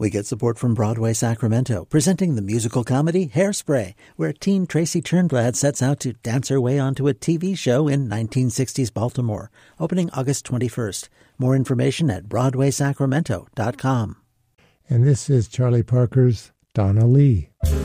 We get support from Broadway Sacramento, presenting the musical comedy Hairspray, where teen Tracy Turnblad sets out to dance her way onto a TV show in 1960s Baltimore, opening August 21st. More information at BroadwaySacramento.com. And this is Charlie Parker's Donna Lee.